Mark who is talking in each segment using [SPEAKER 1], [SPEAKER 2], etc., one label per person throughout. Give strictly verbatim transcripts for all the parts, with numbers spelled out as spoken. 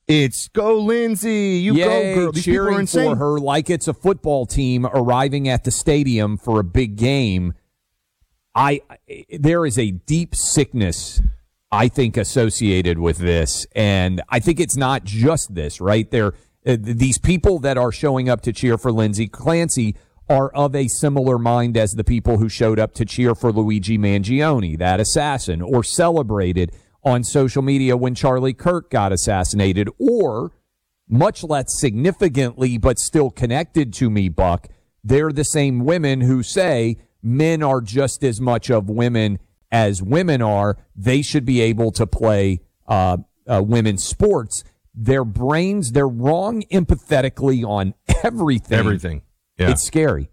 [SPEAKER 1] It's go Lindsay, you
[SPEAKER 2] Yay,
[SPEAKER 1] go girl. These people are
[SPEAKER 2] cheering
[SPEAKER 1] insane.
[SPEAKER 2] for her like it's a football team arriving at the stadium for a big game. I there is a deep sickness, I think, associated with this, and I think it's not just this, right? There, uh, these people that are showing up to cheer for Lindsay Clancy are of a similar mind as the people who showed up to cheer for Luigi Mangione, that assassin, or celebrated on social media when Charlie Kirk got assassinated, or much less significantly, but still connected to me, Buck, they're the same women who say men are just as much of women as women are. They should be able to play uh, uh, women's sports. Their brains, they're wrong empathetically on everything.
[SPEAKER 1] Everything. Yeah.
[SPEAKER 2] It's scary.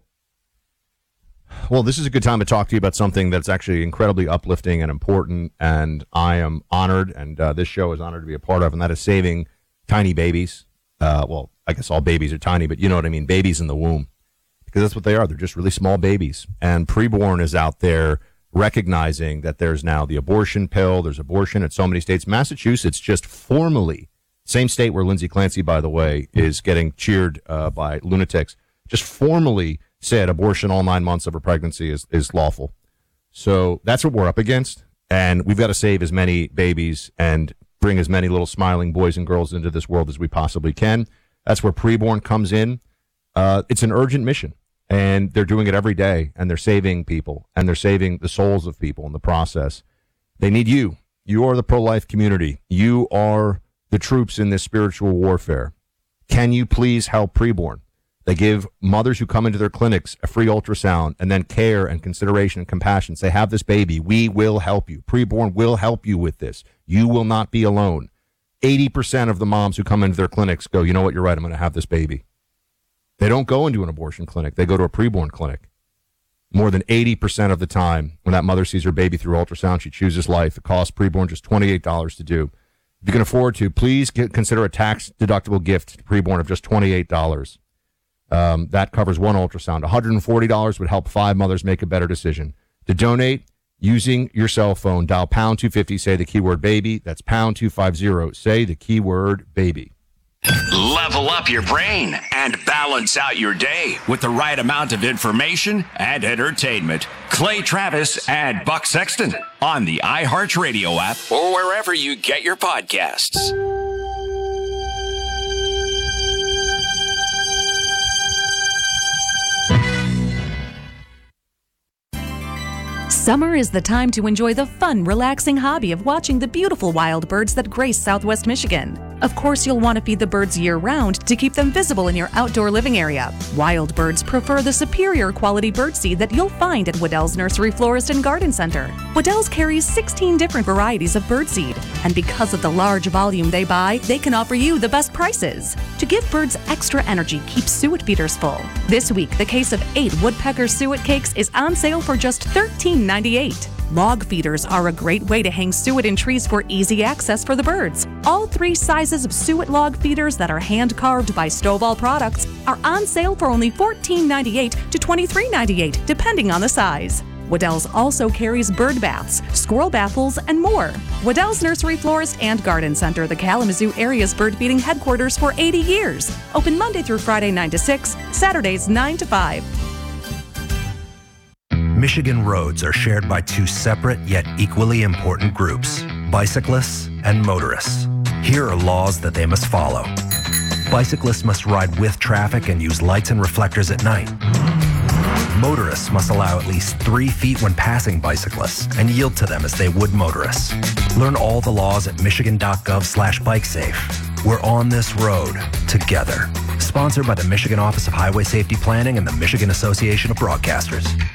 [SPEAKER 1] Well, this is a good time to talk to you about something that's actually incredibly uplifting and important, and I am honored, and uh, this show is honored to be a part of, and that is saving tiny babies. Uh, well, I guess all babies are tiny, but you know what I mean, babies in the womb, because that's what they are. They're just really small babies, and Preborn is out there recognizing that there's now the abortion pill. There's abortion at so many states. Massachusetts just formally, same state where Lindsay Clancy, by the way, is getting cheered uh, by lunatics, just formally said abortion all nine months of a pregnancy is, is lawful. So that's what we're up against. And we've got to save as many babies and bring as many little smiling boys and girls into this world as we possibly can. That's where Preborn comes in. Uh, it's an urgent mission, and they're doing it every day, and they're saving people, and they're saving the souls of people in the process. They need you. You are the pro-life community. You are the troops in this spiritual warfare. Can you please help Preborn? They give mothers who come into their clinics a free ultrasound, and then care and consideration and compassion. Say, have this baby. We will help you. Preborn will help you with this. You will not be alone. eighty percent of the moms who come into their clinics go, you know what, you're right, I'm going to have this baby. They don't go into an abortion clinic. They go to a preborn clinic. More than eighty percent of the time, when that mother sees her baby through ultrasound, she chooses life. It costs Preborn just twenty-eight dollars to do. If you can afford to, please get, consider a tax-deductible gift to Preborn of just twenty-eight dollars. Um, that covers one ultrasound. one hundred forty dollars would help five mothers make a better decision. To donate, using your cell phone, dial pound two fifty, say the keyword baby. That's pound two fifty, say the keyword baby.
[SPEAKER 3] Level up your brain and balance out your day with the right amount of information and entertainment. Clay Travis and Buck Sexton on the iHeartRadio app or wherever you get your podcasts.
[SPEAKER 4] Summer is the time to enjoy the fun, relaxing hobby of watching the beautiful wild birds that grace Southwest Michigan. Of course, you'll want to feed the birds year-round to keep them visible in your outdoor living area. Wild birds prefer the superior quality birdseed that you'll find at Waddell's Nursery Florist and Garden Center. Waddell's carries sixteen different varieties of birdseed, and because of the large volume they buy, they can offer you the best prices. To give birds extra energy, keep suet feeders full. This week, the case of eight woodpecker suet cakes is on sale for just thirteen ninety-eight. Log feeders are a great way to hang suet in trees for easy access for the birds. All three sizes of suet log feeders that are hand-carved by Stovall Products are on sale for only fourteen ninety-eight to twenty-three ninety-eight, depending on the size. Waddell's also carries bird baths, squirrel baffles, and more. Waddell's Nursery Florist and Garden Center, the Kalamazoo area's bird feeding headquarters for eighty years. Open Monday through Friday nine to six, Saturdays nine to five.
[SPEAKER 5] Michigan roads are shared by two separate yet equally important groups, bicyclists and motorists. Here are laws that they must follow. Bicyclists must ride with traffic and use lights and reflectors at night. Motorists must allow at least three feet when passing bicyclists and yield to them as they would motorists. Learn all the laws at michigan.gov slash bikesafe. We're on this road together. Sponsored by the Michigan Office of Highway Safety Planning and the Michigan Association of Broadcasters.